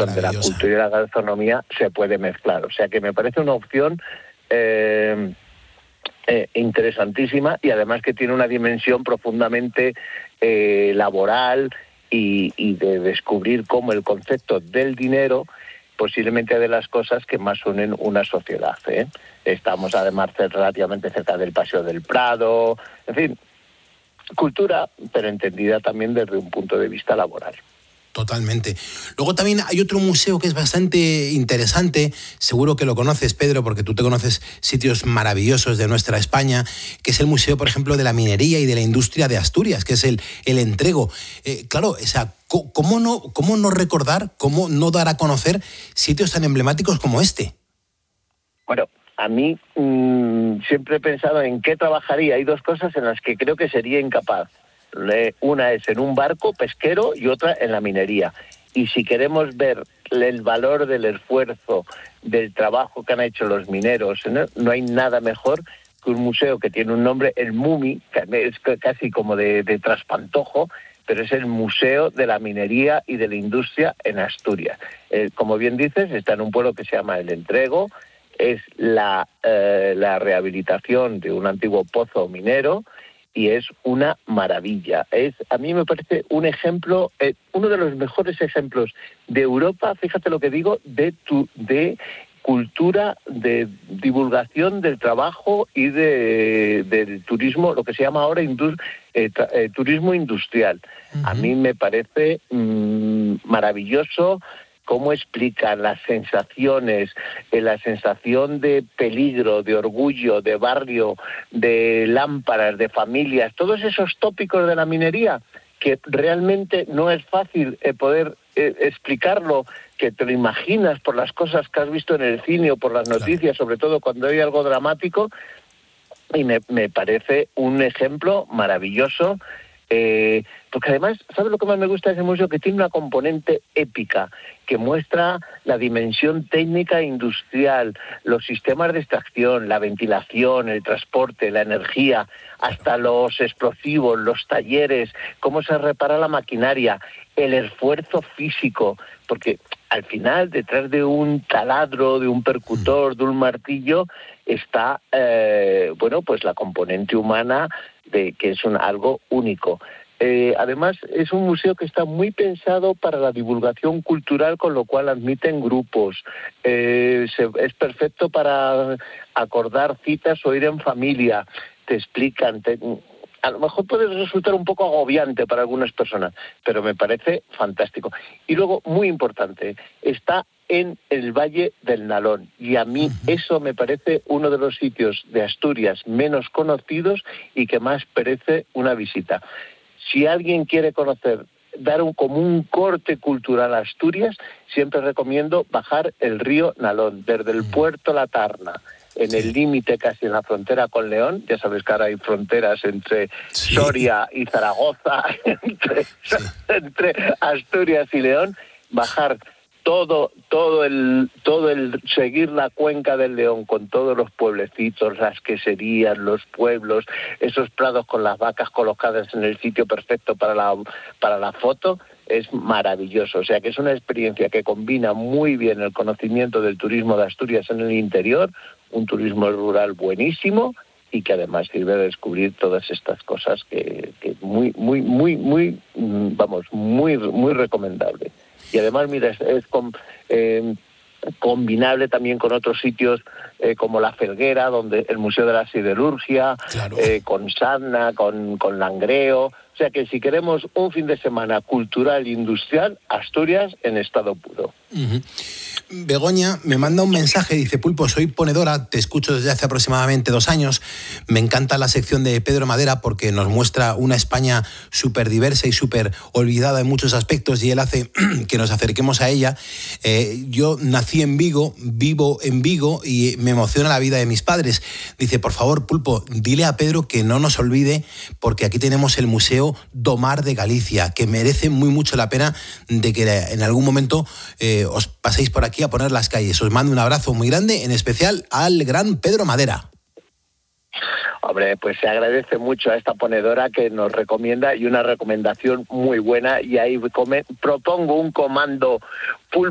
donde la cultura y la gastronomía se puede mezclar. O sea que me parece una opción interesantísima, y además que tiene una dimensión profundamente laboral y de descubrir cómo el concepto del dinero posiblemente de las cosas que más unen una sociedad. Estamos además relativamente cerca del Paseo del Prado, en fin, cultura, pero entendida también desde un punto de vista laboral. Totalmente. Luego también hay otro museo que es bastante interesante, seguro que lo conoces, Pedro, porque tú te conoces sitios maravillosos de nuestra España, que es el Museo, por ejemplo, de la Minería y de la Industria de Asturias, que es el Entrego. Claro, o sea, ¿cómo no recordar, cómo no dar a conocer sitios tan emblemáticos como este? Bueno, a mí siempre he pensado en qué trabajaría. Hay dos cosas en las que creo que sería incapaz. Una es en un barco pesquero y otra en la minería. Y si queremos ver el valor del esfuerzo, del trabajo que han hecho los mineros, no hay nada mejor que un museo que tiene un nombre, el MUMI, que es casi como de traspantojo, pero es el Museo de la Minería y de la Industria en Asturias. Como bien dices, está en un pueblo que se llama El Entrego, es la rehabilitación de un antiguo pozo minero, y es una maravilla. A mí me parece un ejemplo, uno de los mejores ejemplos de Europa, fíjate lo que digo, de cultura, de divulgación del trabajo y del turismo, lo que se llama ahora turismo industrial. Uh-huh. A mí me parece maravilloso cómo explica las sensaciones, la sensación de peligro, de orgullo, de barrio, de lámparas, de familias, todos esos tópicos de la minería que realmente no es fácil poder explicarlo, que te lo imaginas por las cosas que has visto en el cine o por las noticias, sobre todo cuando hay algo dramático, y me parece un ejemplo maravilloso. Porque además, ¿sabes lo que más me gusta de ese museo? Que tiene una componente épica, que muestra la dimensión técnica e industrial, los sistemas de extracción, la ventilación, el transporte, la energía, hasta los explosivos, los talleres, cómo se repara la maquinaria, el esfuerzo físico, porque al final, detrás de un taladro, de un percutor, de un martillo, está pues la componente humana, que es algo único. Además, es un museo que está muy pensado para la divulgación cultural, con lo cual admiten grupos. Es perfecto para acordar citas o ir en familia. Te explican. A lo mejor puede resultar un poco agobiante para algunas personas, pero me parece fantástico. Y luego, muy importante, está en el Valle del Nalón, y a mí eso me parece uno de los sitios de Asturias menos conocidos y que más merece una visita. Si alguien quiere conocer, dar como un corte cultural a Asturias, siempre recomiendo bajar el río Nalón, desde el puerto La Tarna, en el límite casi en la frontera con León. Ya sabes que ahora hay fronteras entre Soria y Zaragoza, entre Asturias y León. Bajar todo el seguir la cuenca del León con todos los pueblecitos, las queserías, los pueblos, esos prados con las vacas colocadas en el sitio perfecto para la foto, es maravilloso. O sea que es una experiencia que combina muy bien el conocimiento del turismo de Asturias en el interior, un turismo rural buenísimo, y que además sirve de descubrir todas estas cosas que muy recomendable. Y además, mira, es combinable también con otros sitios como La Felguera, donde el Museo de la Siderurgia, con Sadna, con Langreo. O sea que si queremos un fin de semana cultural e industrial, Asturias en estado puro. Uh-huh. Begoña me manda un mensaje, dice: Pulpo, soy ponedora, te escucho desde hace aproximadamente 2 años, me encanta la sección de Pedro Madera porque nos muestra una España súper diversa y súper olvidada en muchos aspectos, y él hace que nos acerquemos a ella. Yo nací en Vigo, vivo en Vigo y me emociona la vida de mis padres. Dice: por favor, Pulpo, dile a Pedro que no nos olvide, porque aquí tenemos el Museo do Mar de Galicia, que merece mucho la pena de que en algún momento os paséis por aquí a poner las calles. Os mando un abrazo muy grande, en especial al gran Pedro Madera. Hombre, pues se agradece mucho a esta ponedora que nos recomienda, y una recomendación muy buena, y ahí propongo un comando